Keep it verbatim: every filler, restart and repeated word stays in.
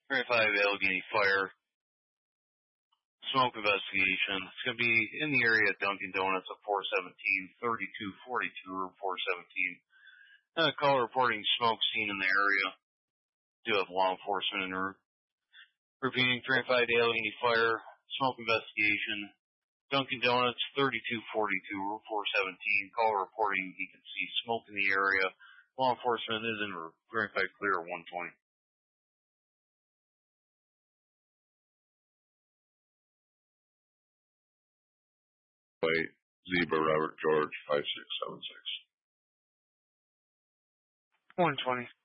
thirty-five Allegheny Fire. Smoke investigation. It's going to be in the area at Dunkin' Donuts at four seventeen, thirty-two forty-two, or four seventeen. And a call reporting smoke seen in the area. Do have law enforcement in route. Repeating, thirty-five Allegheny Fire. Smoke investigation. Dunkin' Donuts, thirty-two forty-two, or four seventeen. Call reporting he can see smoke in the area. Law enforcement is in route. thirty-five clear, one twenty. Zebra Robert George five six seven six. one twenty.